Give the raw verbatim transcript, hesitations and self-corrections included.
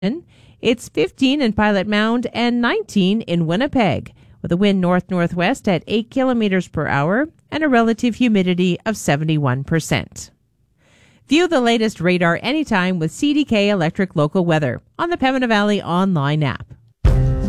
It's fifteen in Pilot Mound and nineteen in Winnipeg, with a wind north-northwest at eight kilometers per hour and a relative humidity of seventy-one percent. View the latest radar anytime with C D K Electric Local Weather on the Pembina Valley online app.